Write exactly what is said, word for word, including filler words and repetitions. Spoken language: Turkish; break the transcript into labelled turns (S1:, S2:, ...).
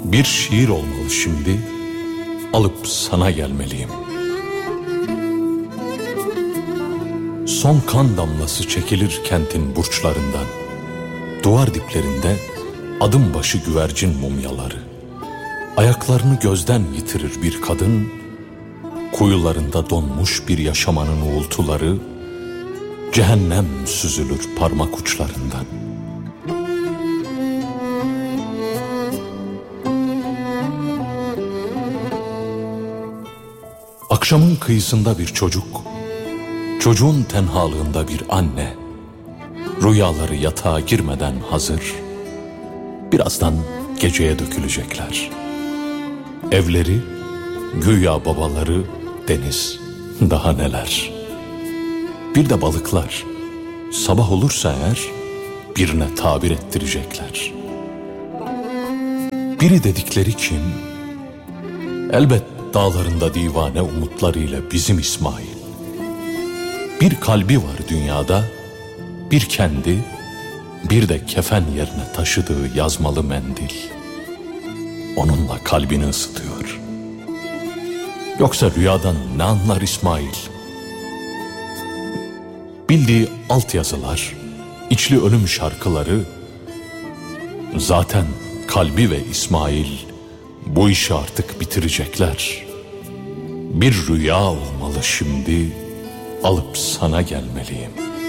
S1: Bir şiir olmalı şimdi, alıp sana gelmeliyim. Son kan damlası çekilir kentin burçlarından. Duvar diplerinde adım başı güvercin mumyaları. Ayaklarını gözden yitirir bir kadın, kuyularında donmuş bir yaşamanın uğultuları, cehennem süzülür parmak uçlarından. Akşamın kıyısında bir çocuk, çocuğun tenhalığında bir anne, rüyaları yatağa girmeden hazır, birazdan geceye dökülecekler. Evleri, güya babaları deniz, daha neler. Bir de balıklar, sabah olursa eğer birine tabir ettirecekler. Biri dedikleri kim? Elbet dağlarında divane umutlarıyla bizim İsmail. Bir kalbi var dünyada, bir kendi, bir de kefen yerine taşıdığı yazmalı mendil. Onunla kalbini ısıtıyor. Yoksa rüyadan ne anlar İsmail? Bildiği altyazılar, içli ölüm şarkıları, zaten kalbi ve İsmail bu işi artık bitirecekler. Bir rüya olmalı şimdi, alıp sana gelmeliyim.